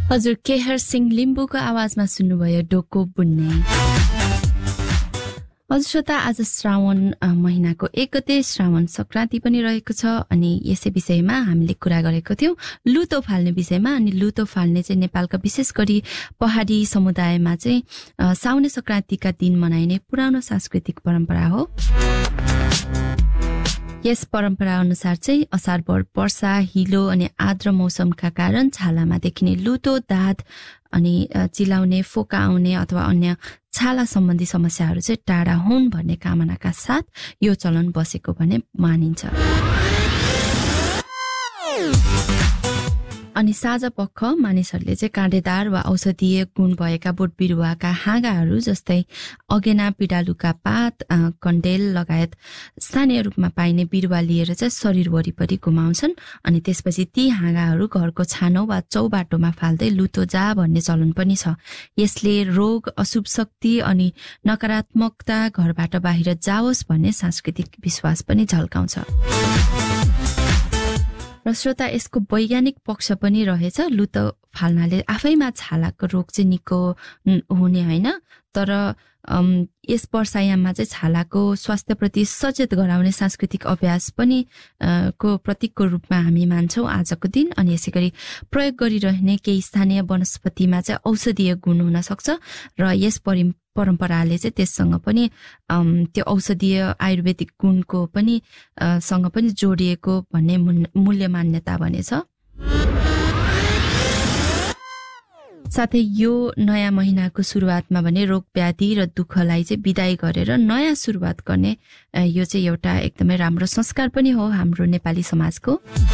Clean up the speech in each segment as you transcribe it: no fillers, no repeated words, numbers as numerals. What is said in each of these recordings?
हजुर केहर सिंह लिम्बूको आवाजमा सुन्नुभयो डोको बुन्ने। हजुर श्रोता, आज श्रावण महिनाको 1 गते श्रावण संक्रान्ति पनि रहेको छ अनि यसै विषयमा हामीले कुरा गरेको थियौं लुतो फाल्ने विषयमा। अनि लुतो फाल्ने चाहिँ नेपालका विशेष गरी पहाडी समुदायमा चाहिँ साउने संक्रान्तिका दिन मनाइने पुरानो सांस्कृतिक परम्परा हो। यस परम्परा अनुसार चाहिँ असारभर वर्षा हिलो अनि आर्द्र मौसमका कारण छालामा देखिने लुतो दाद अनि चिलाउने फोका आउने अथवा अन्य छाला सम्बन्धी समस्याहरू चाहिँ टाढा हुन् भन्ने कामनाका साथ यो चलन बसेको भने मानिन्छ। अनि साझा पक्ष मानिसहरूले चाहिँ काँडेदार वा औषधीय गुण भएका बोट बिरुवाका हाँगाहरू जस्तै अगेना पिडालुका पात कण्डेल लगायत स्थानीय रूपमा पाइने बिरुवा लिएर चाहिँ शरीर वरिपरि घुमाउँछन्। अनि त्यसपछि ती हाँगाहरू घरको छानो वा चौबाटोमा फाल्दै लुतो जा भन्ने चलन पनि छ। यसले रोग अशुभ शक्ति अनि नकारात्मकता घरबाट बाहिर जाओस् भन्ने सांस्कृतिक विश्वास पनि झल्काउँछ। र श्रोता, यसको वैज्ञानिक पक्ष पनि रहेछ। लुतो फाल्नाले आफैमा छालाको रोग चाहिँ निको हुने होइन, तर यस वर्षायाममा चाहिँ छालाको स्वास्थ्यप्रति सचेत गराउने सांस्कृतिक अभ्यास पनि को प्रतीकको रूपमा हामी मान्छौँ आजको दिन। अनि यसै गरी प्रयोग गरिरहने केही स्थानीय वनस्पतिमा चाहिँ औषधीय गुण हुन सक्छ र यस परम्पराले चाहिँ त्यससँग पनि त्यो औषधीय आयुर्वेदिक गुणको पनि सँग पनि जोडिएको भन्ने मूल्य मान्यता भने छ। साथै यो नयाँ महिनाको सुरुवातमा भने रोग व्याधि र दुःखलाई चाहिँ विदाई गरेर नयाँ सुरुवात गर्ने यो चाहिँ एउटा एकदमै राम्रो संस्कार पनि हो हाम्रो नेपाली समाजको।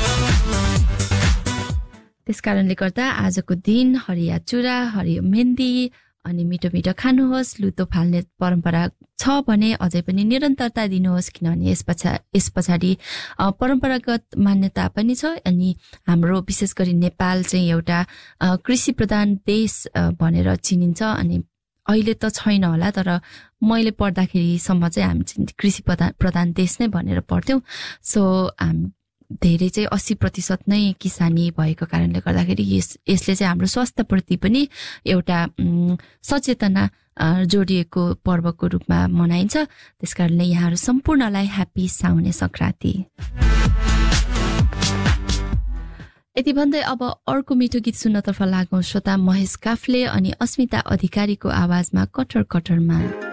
त्यसकारणले गर्दा आजको दिन हरिया चुरा हरियो मेहन्दी अनि मिठो मिठो खानुहोस्। लुतो फाल्ने परम्परा छ भने अझै पनि निरन्तरता दिनुहोस्, किनभने यस पछाडि परम्परागत मान्यता पनि छ। अनि हाम्रो विशेष गरी नेपाल चाहिँ एउटा कृषि प्रधान देश भनेर चिनिन्छ। अनि अहिले त छैन होला, तर मैले पढ्दाखेरिसम्म चाहिँ हामी चाहिँ कृषि प्रधान देश नै भनेर पढ्थ्यौँ। सो धेरै चाहिँ 80% नै किसानी भएको कारणले गर्दाखेरि यसले चाहिँ हाम्रो स्वास्थ्यप्रति पनि एउटा सचेतना जोडिएको पर्वको रूपमा मनाइन्छ। त्यसकारणले यहाँहरू सम्पूर्णलाई ह्याप्पी साउने संक्रान्ति। यति भन्दै अब अर्को मिठो गीत सुन्नतर्फ लागौं श्रोता। महेश काफ्ले अनि अस्मिता अधिकारीको आवाजमा कटर कटरमा।